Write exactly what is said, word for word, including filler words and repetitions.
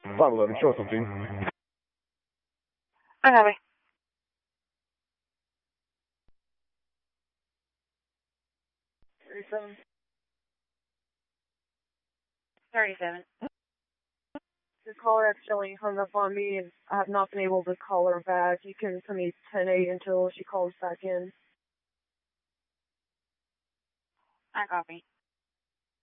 five eleven, show us something. I have it. thirty-seven. thirty-seven. The caller accidentally hung up on me, and I have not been able to call her back. You can send me ten eight until she calls back in. I copy.